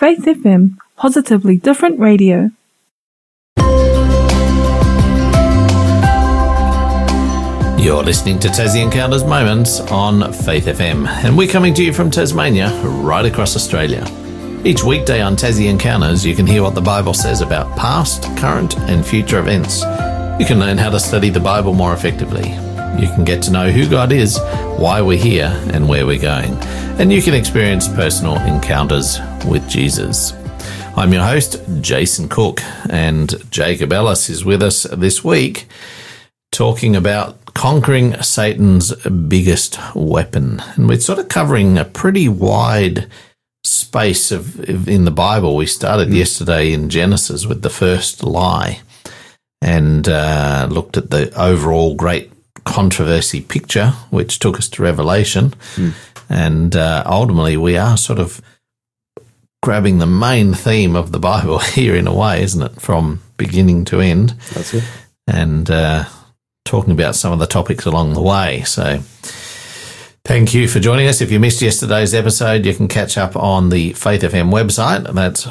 Faith FM, positively different radio. You're listening to Tassie Encounters Moments on Faith FM, and we're coming to you from Tasmania, right across Australia. Each weekday on Tassie Encounters, you can hear what the Bible says about past, current and future events. You can learn how to study the Bible more effectively. You can get to know who God is, why we're here and where we're going. And you can experience personal encounters with Jesus. I'm your host, Jason Cook, and Jacob Ellis is with us this week talking about conquering Satan's biggest weapon. And we're sort of covering a pretty wide space in the Bible. We started yesterday in Genesis with the first lie and looked at the overall great controversy picture, which took us to Revelation. And ultimately we are sort of grabbing the main theme of the Bible here in a way, isn't it, from beginning to end. That's it. And talking about some of the topics along the way. So thank you for joining us. If you missed yesterday's episode, you can catch up on the Faith FM website. That's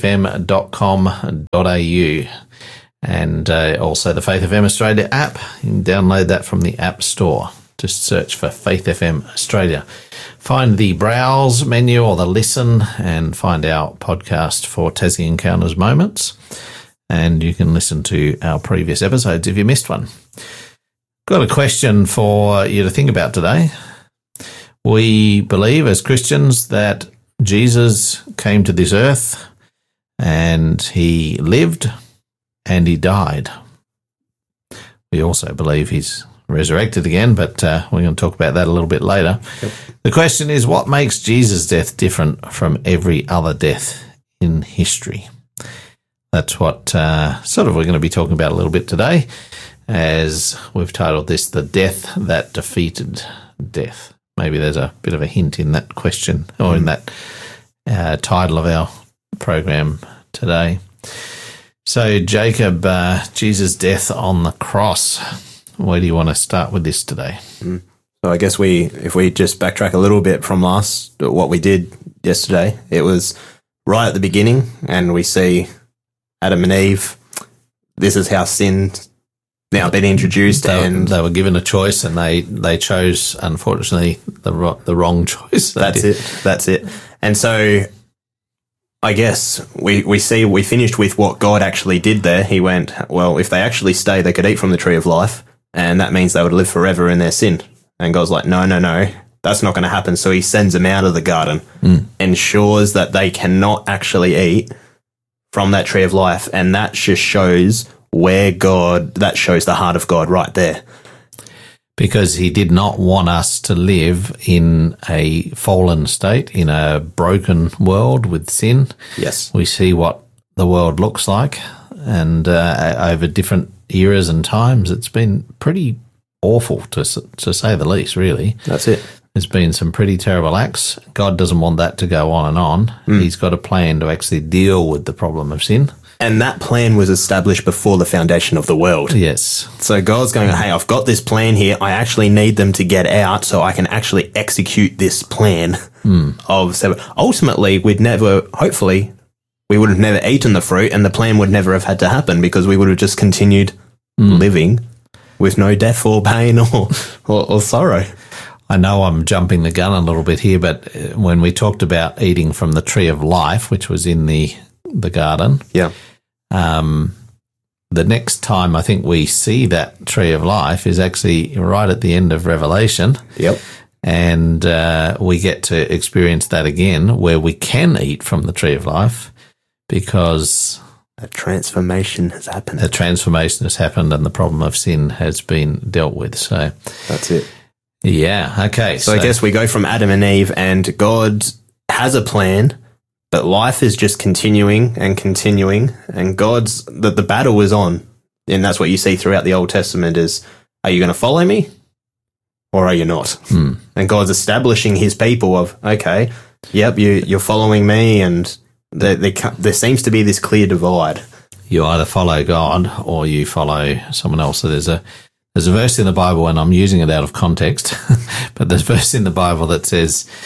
faithfm.com.au. And also the Faith FM Australia app. You can download that from the App Store. Just search for Faith FM Australia. Find the browse menu or the listen and find our podcast for Tassie Encounters Moments. And you can listen to our previous episodes if you missed one. Got a question for you to think about today. We believe as Christians that Jesus came to this earth and he lived and he died. We also believe he's resurrected again, but we're going to talk about that a little bit later. Yep. The question is, what makes Jesus' death different from every other death in history? That's what sort of we're going to be talking about a little bit today, as we've titled this, The Death That Defeated Death. Maybe there's a bit of a hint in that question or in that title of our program today. So, Jacob, Jesus' death on the cross. Where do you want to start with this today? So I guess if we just backtrack a little bit from what we did yesterday, it was right at the beginning, and we see Adam and Eve. This is how sin's now been introduced, and they were given a choice, and they chose, unfortunately, the wrong choice. That's it. And so I guess we finished with what God actually did there. He went, well, if they actually stay, they could eat from the tree of life, and that means they would live forever in their sin. And God's like, no, that's not going to happen. So he sends them out of the garden, ensures that they cannot actually eat from that tree of life, and that just shows that shows the heart of God right there. Because he did not want us to live in a fallen state, in a broken world with sin. Yes. We see what the world looks like, and over different eras and times, it's been pretty awful, to say the least, really. That's it. There's been some pretty terrible acts. God doesn't want that to go on and on. He's got a plan to actually deal with the problem of sin. And that plan was established before the foundation of the world. Yes. So God's going, hey, I've got this plan here. I actually need them to get out so I can actually execute this plan ultimately, we would have never eaten the fruit, and the plan would never have had to happen, because we would have just continued living with no death or pain or sorrow. I know I'm jumping the gun a little bit here, but when we talked about eating from the tree of life, which was in the garden, the next time I think we see that tree of life is actually right at the end of Revelation. Yep. And we get to experience that again, where we can eat from the tree of life, because a transformation has happened. And the problem of sin has been dealt with. So that's it. Yeah, okay. So I guess we go from Adam and Eve, and God has a plan, but life is just continuing, and the battle is on. And that's what you see throughout the Old Testament is, are you going to follow me or are you not? And God's establishing his people of, okay, yep, you're following me, and there seems to be this clear divide. You either follow God or you follow someone else. So there's a verse in the Bible, and I'm using it out of context, but there's a verse in the Bible that says,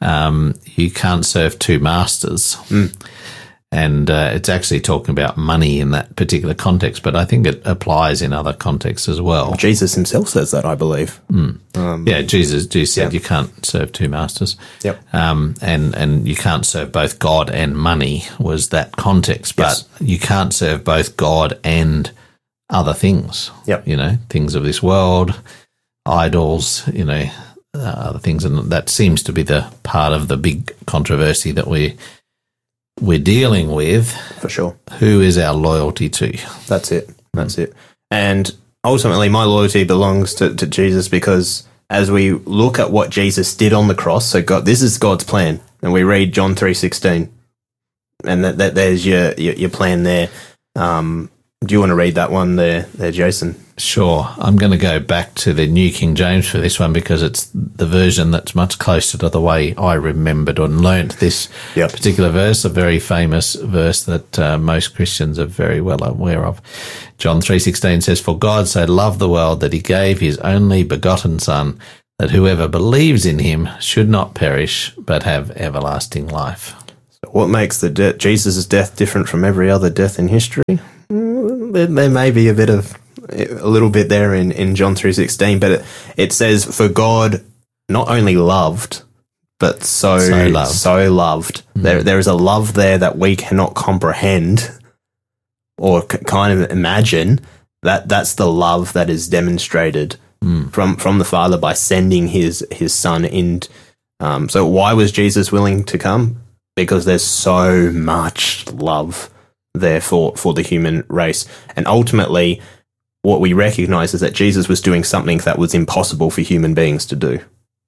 you can't serve two masters. And it's actually talking about money in that particular context, but I think it applies in other contexts as well. Jesus himself says that, I believe. Jesus said you can't serve two masters. Yep. And you can't serve both God and money was that context, but you can't serve both God and other things. Yep. Things of this world, idols, other things, and that seems to be the part of the big controversy that we're dealing with. For sure. Who is our loyalty to? That's it. And ultimately, my loyalty belongs to Jesus, because as we look at what Jesus did on the cross, so this is God's plan, and we read John 3:16, and that there's your plan there. Do you want to read that one there, Jason? Sure. I'm going to go back to the New King James for this one, because it's the version that's much closer to the way I remembered and learnt this particular verse, a very famous verse that most Christians are very well aware of. John 3:16 says, "For God so loved the world that he gave his only begotten Son, that whoever believes in him should not perish but have everlasting life." So what makes Jesus' death different from every other death in history? There may be a little bit there in John 3:16, but it says, "For God not only loved, but so loved." There is a love there that we cannot comprehend or kind of imagine. That's the love that is demonstrated from the Father by sending his Son in. So why was Jesus willing to come? Because there's so much love there for the human race. And ultimately, what we recognize is that Jesus was doing something that was impossible for human beings to do.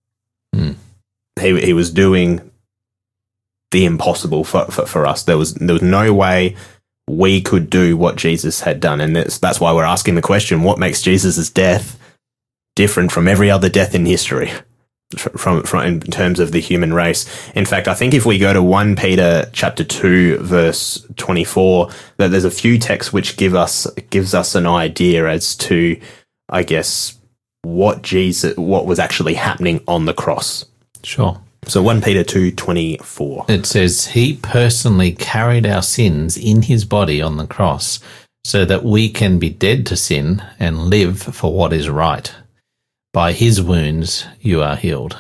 He was doing the impossible for us. There was no way we could do what Jesus had done. And that's why we're asking the question, what makes Jesus' death different from every other death in history? From in terms of the human race. In fact, I think if we go to 1 Peter chapter 2 verse 24, that there's a few texts which gives us an idea as to, I guess, what was actually happening on the cross. Sure. So 1 Peter 2:24. It says, "He personally carried our sins in his body on the cross, so that we can be dead to sin and live for what is right. By his wounds you are healed."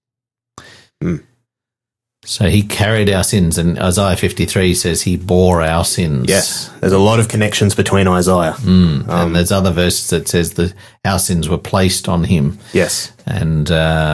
So he carried our sins, and Isaiah 53 says he bore our sins. Yes, there's a lot of connections between Isaiah. And there's other verses that says that our sins were placed on him. Yes. And,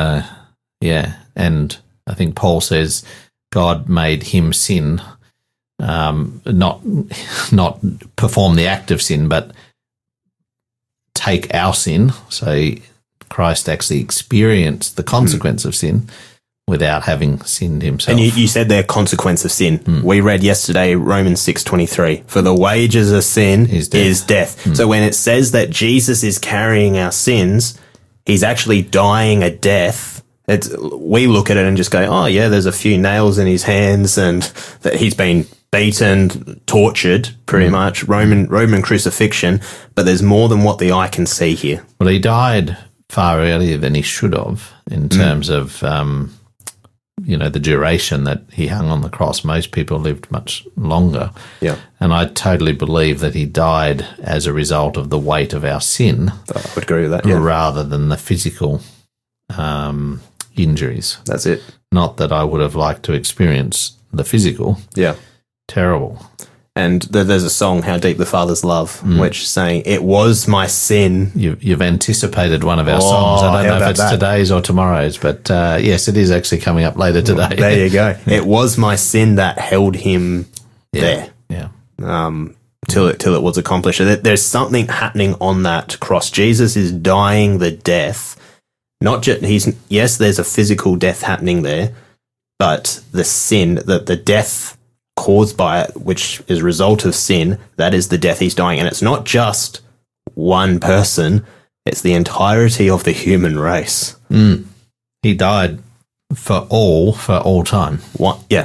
and I think Paul says God made him sin, not perform the act of sin, but take our sin. So Christ actually experienced the consequence of sin without having sinned himself. And you said their consequence of sin. We read yesterday Romans 6:23. "For the wages of sin is death." So when it says that Jesus is carrying our sins, he's actually dying a death. We look at it and just go, "Oh yeah, there's a few nails in his hands and that he's been beaten, tortured, pretty much, Roman crucifixion." But there's more than what the eye can see here. Well, he died far earlier than he should have in terms of, the duration that he hung on the cross. Most people lived much longer. Yeah. And I totally believe that he died as a result of the weight of our sin. I would agree with that, yeah. Rather than the physical injuries. That's it. Not that I would have liked to experience the physical. Yeah. Terrible. And there's a song, "How Deep the Father's Love," which is saying, "It was my sin." You've anticipated one of our songs. I don't know if it's today's or tomorrow's, but yes, it is actually coming up later today. There you go. "It was my sin that held him there." Yeah. Till it was accomplished. There's something happening on that cross. Jesus is dying the death. Not just yes, there's a physical death happening there, but the sin, the death caused by it, which is a result of sin, that is the death he's dying. And it's not just one person, it's the entirety of the human race. He died for all time. What? Yeah.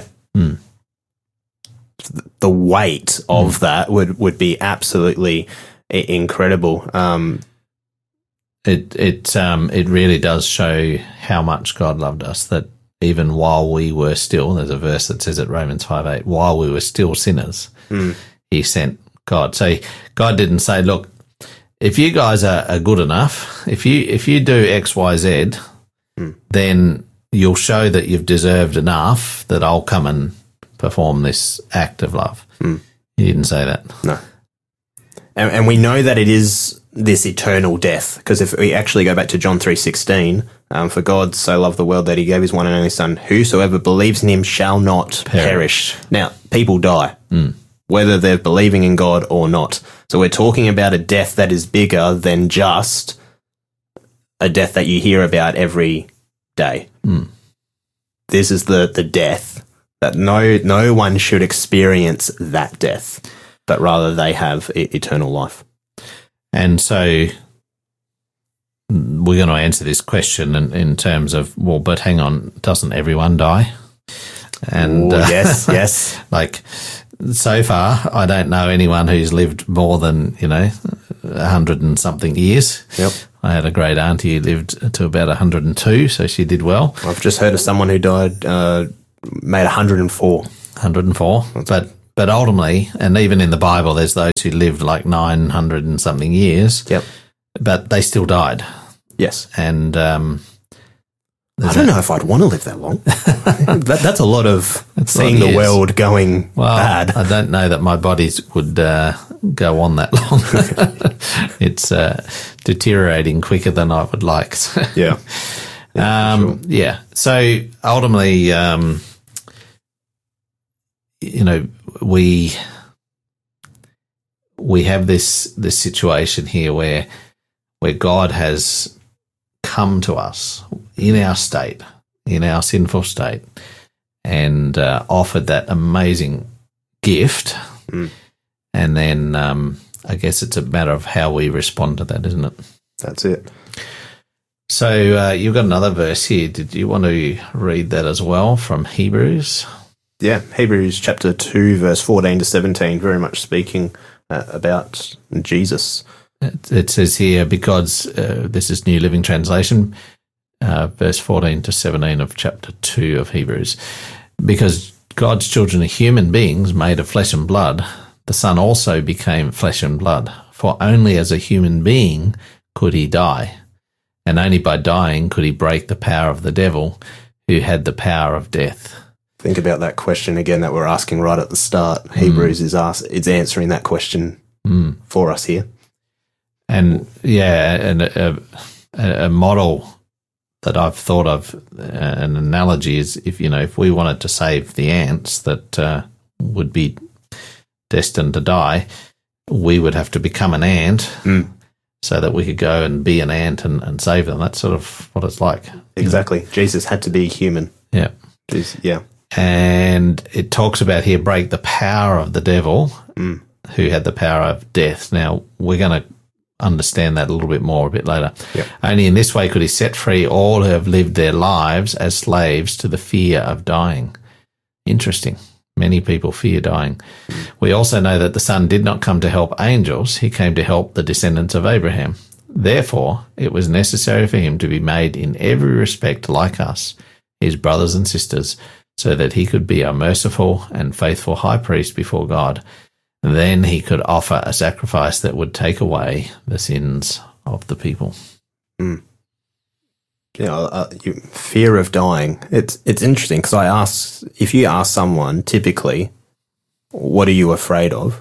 The weight of that would be absolutely incredible. It really does show how much God loved us, that even while we were still, there's a verse that says at Romans 5:8, while we were still sinners, he sent God. So God didn't say, look, if you guys are good enough, if you do X, Y, Z, then you'll show that you've deserved enough that I'll come and perform this act of love. He didn't say that. No. And we know that it is this eternal death, because if we actually go back to John 3:16, for God so loved the world that he gave his one and only Son, whosoever believes in him shall not perish. Now, people die, whether they're believing in God or not. So we're talking about a death that is bigger than just a death that you hear about every day. This is the death that no one should experience, that death, but rather they have eternal life. And so we're going to answer this question in terms of, well, but hang on, doesn't everyone die? And yes. Like, so far, I don't know anyone who's lived more than, 100 and something years. Yep. I had a great auntie who lived to about 102, so she did well. I've just heard of someone who died, made 104. 104. But ultimately, and even in the Bible, there's those who lived like 900 and something years. Yep. But they still died. Yes. And I don't know if I'd want to live that long. That's a lot of seeing the world going bad. I don't know that my body would go on that long. It's deteriorating quicker than I would like. Yeah. Sure. Yeah. So ultimately, we have this situation here where God has come to us in our state, in our sinful state, and offered that amazing gift. And then I guess it's a matter of how we respond to that, isn't it? That's it. So you've got another verse here. Did you want to read that as well from Hebrews? Yeah, Hebrews chapter 2, verse 14 to 17, very much speaking about Jesus. It says here, because this is New Living Translation, verse 14 to 17 of chapter 2 of Hebrews, because God's children are human beings made of flesh and blood, the Son also became flesh and blood, for only as a human being could he die, and only by dying could he break the power of the devil, who had the power of death. Think about that question again that we're asking right at the start. Hebrews is answering that question for us here. And a model that I've thought of, an analogy is if we wanted to save the ants that would be destined to die, we would have to become an ant so that we could go and be an ant and save them. That's sort of what it's like. Exactly. Jesus had to be human. Yeah. Yeah. And it talks about here, break the power of the devil, who had the power of death. Now, we're going to understand that a little bit more a bit later. Yep. Only in this way could he set free all who have lived their lives as slaves to the fear of dying. Interesting. Many people fear dying. We also know that the Son did not come to help angels. He came to help the descendants of Abraham. Therefore, it was necessary for him to be made in every respect like us, his brothers and sisters, so that he could be our merciful and faithful high priest before God. Then he could offer a sacrifice that would take away the sins of the people. Fear of dying. It's interesting because if you ask someone typically, what are you afraid of?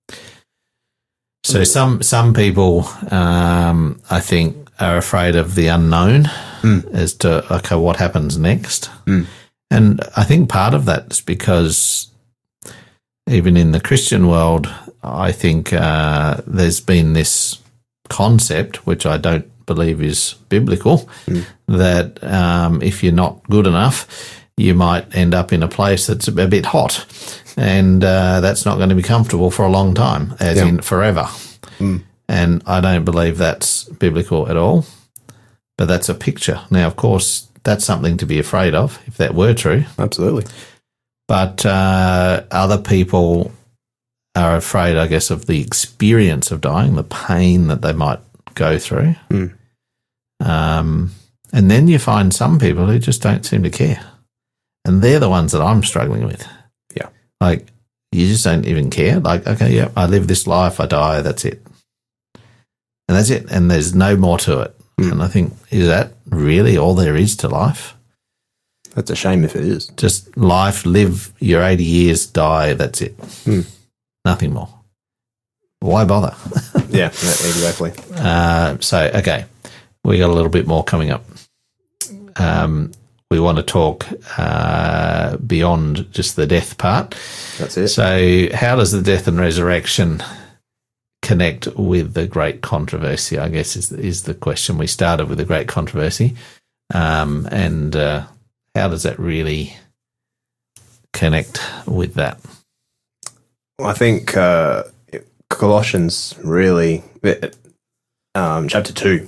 So some people, I think, are afraid of the unknown as to, okay, what happens next? And I think part of that is because even in the Christian world, I think there's been this concept, which I don't believe is biblical, that if you're not good enough, you might end up in a place that's a bit hot, and that's not going to be comfortable for a long time, as in forever. And I don't believe that's biblical at all, but that's a picture. Now, of course, that's something to be afraid of, if that were true. Absolutely. But other people are afraid, I guess, of the experience of dying, the pain that they might go through. And then you find some people who just don't seem to care. And they're the ones that I'm struggling with. Yeah. Like, you just don't even care. Like, okay, yeah, I live this life, I die, that's it. And that's it. And there's no more to it. And I think, is that really all there is to life? That's a shame if it is. Just life, live your 80 years, die, that's it. Nothing more. Why bother? Yeah, exactly. Okay, we got a little bit more coming up. We want to talk beyond just the death part. That's it. So how does the death and resurrection connect with the great controversy, I guess, is the question. We started with the great controversy. And how does that really connect with that? Well, I think Colossians really, chapter 2,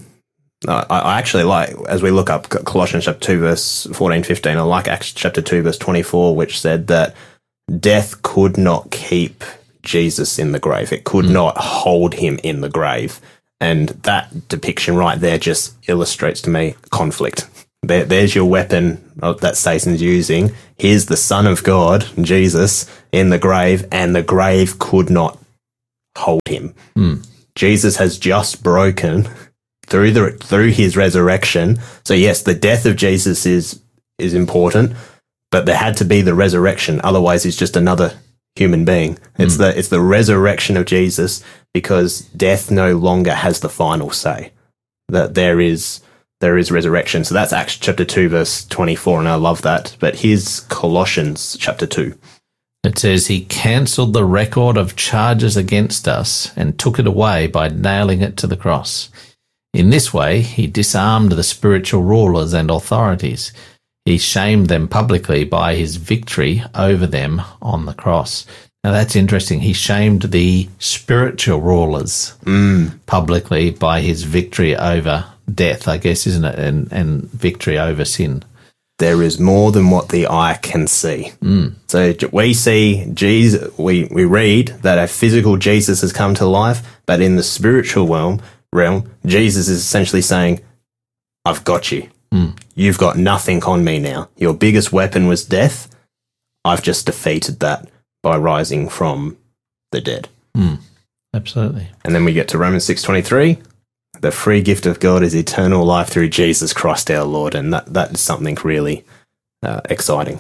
I actually like, as we look up Colossians chapter 2, verse 14, 15, I like Acts chapter 2, verse 24, which said that death could not keep Jesus in the grave. It could not hold him in the grave. And that depiction right there just illustrates to me conflict. There's your weapon that Satan's using. Here's the Son of God, Jesus, in the grave, and the grave could not hold him. Jesus has just broken through his resurrection. So yes, the death of Jesus is important, but there had to be the resurrection. Otherwise, he's just another human being. It's the resurrection of Jesus, because death no longer has the final say. That there is resurrection. So that's Acts chapter 2, verse 24, and I love that. But here's Colossians chapter 2. It says, he cancelled the record of charges against us and took it away by nailing it to the cross. In this way, he disarmed the spiritual rulers and authorities. He shamed them publicly by his victory over them on the cross. Now, that's interesting. He shamed the spiritual rulers publicly by his victory over death, I guess, isn't it? And victory over sin. There is more than what the eye can see. So we see Jesus, we read that a physical Jesus has come to life, but in the spiritual realm, Jesus is essentially saying, I've got you. You've got nothing on me now. Your biggest weapon was death. I've just defeated that by rising from the dead. Absolutely. And then we get to Romans 6:23. The free gift of God is eternal life through Jesus Christ our Lord. And that is something really exciting.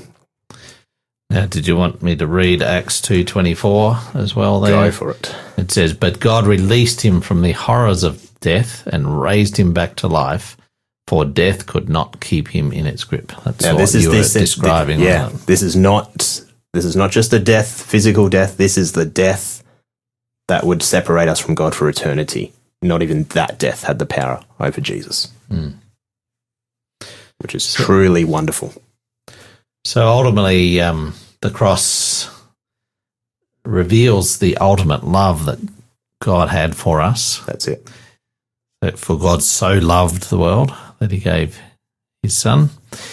Now, did you want me to read Acts 2:24 as well there? Go for it. It says, but God released him from the horrors of death and raised him back to life, for death could not keep him in its grip. That's now, what you were describing. This is not just a death, physical death. This is the death that would separate us from God for eternity. Not even that death had the power over Jesus, which is truly wonderful. So ultimately, the cross reveals the ultimate love that God had for us. That's it. That for God so loved the world that he gave his son.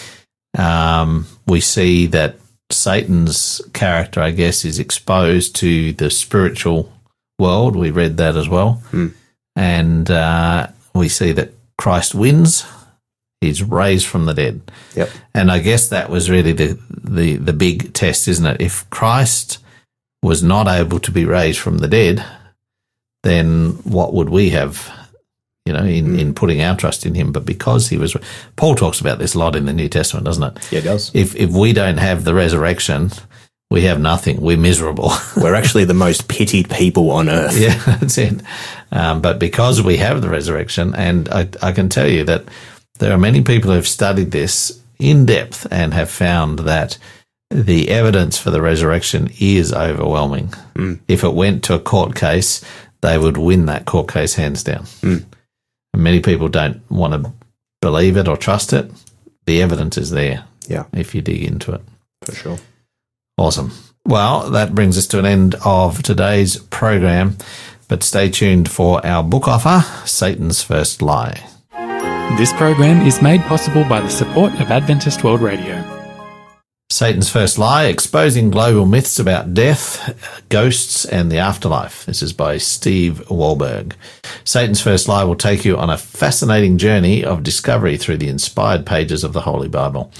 We see that Satan's character, I guess, is exposed to the spiritual world. We read that as well. And we see that Christ wins. He's raised from the dead. Yep. And I guess that was really the big test, isn't it? If Christ was not able to be raised from the dead, then what would we have, in putting our trust in him? But because he was, Paul talks about this a lot in the New Testament, doesn't it? Yeah, it does. If we don't have the resurrection, we have nothing. We're miserable. We're actually the most pitied people on earth. Yeah, that's it. But because we have the resurrection, and I can tell you that there are many people who have studied this in depth and have found that the evidence for the resurrection is overwhelming. If it went to a court case, they would win that court case hands down. And many people don't want to believe it or trust it. The evidence is there. Yeah, if you dig into it. For sure. Awesome. Well, that brings us to an end of today's program, but stay tuned for our book offer, Satan's First Lie. This program is made possible by the support of Adventist World Radio. Satan's First Lie, Exposing Global Myths About Death, Ghosts and the Afterlife. This is by Steve Wahlberg. Satan's First Lie will take you on a fascinating journey of discovery through the inspired pages of the Holy Bible.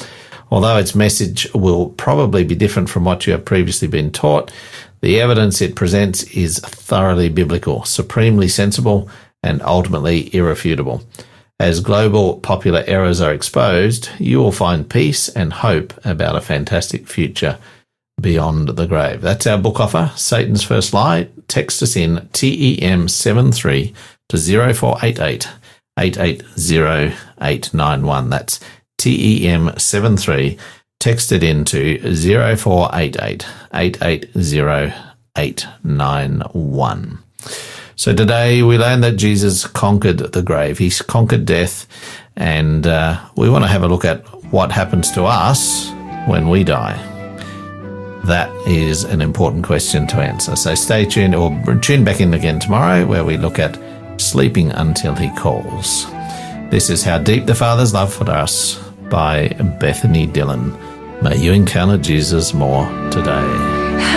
Although its message will probably be different from what you have previously been taught, the evidence it presents is thoroughly biblical, supremely sensible, and ultimately irrefutable. As global popular errors are exposed, you will find peace and hope about a fantastic future beyond the grave. That's our book offer, Satan's First Lie. Text us in TEM73 to 0488 880 891. That's TEM73. Text it into 0488 880 891. So today we learned that Jesus conquered the grave. He's conquered death, and we want to have a look at what happens to us when we die. That is an important question to answer. So stay tuned, or tune back in again tomorrow, where we look at sleeping until he calls. This is How Deep the Father's Love for Us by Bethany Dillon. May you encounter Jesus more today.